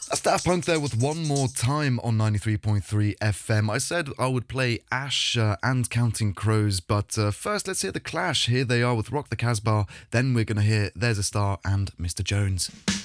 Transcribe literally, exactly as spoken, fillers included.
That's Daft Punk there with One More Time on ninety-three point three F M. I said I would play Ash uh, and Counting Crows, but uh, first let's hear The Clash. Here they are with Rock the Casbah. Then we're going to hear There's a Star and Mister Jones.